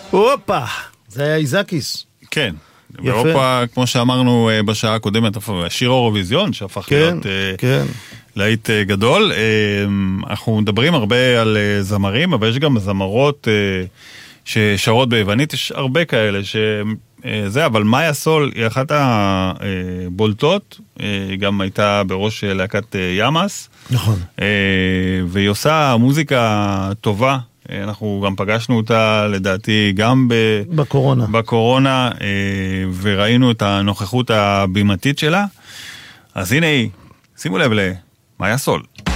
הופה, זה היה איזקיס. כן, באירופה, כמו שאמרנו בשעה הקודמת, שיר אירוויזיון, שהפך להיות להיט גדול. אנחנו מדברים הרבה על זמרים, אבל יש גם זמרות ששרות ביוונית, יש הרבה כאלה שזה, אבל מאיה סול היא אחת הבולטות, היא גם הייתה בראש להקת ימאס. נכון. והיא עושה מוזיקה טובה, אנחנו גם פגשנו אותה לדעתי גם בקורונה, וראינו את הנוכחות הבימתית שלה. אז הנה היא, שימו לב למאיה סול.